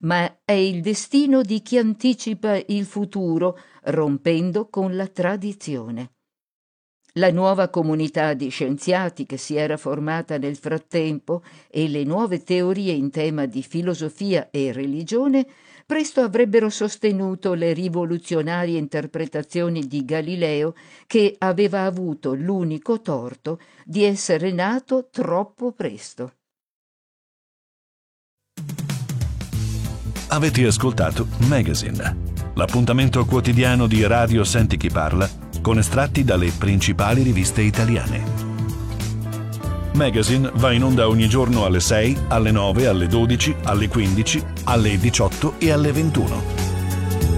ma è il destino di chi anticipa il futuro, rompendo con la tradizione. La nuova comunità di scienziati che si era formata nel frattempo e le nuove teorie in tema di filosofia e religione presto avrebbero sostenuto le rivoluzionarie interpretazioni di Galileo, che aveva avuto l'unico torto di essere nato troppo presto. Avete ascoltato Magazine, l'appuntamento quotidiano di Radio Senti Chi Parla con estratti dalle principali riviste italiane. Magazine va in onda ogni giorno alle 6, alle 9, alle 12, alle 15, alle 18 e alle 21.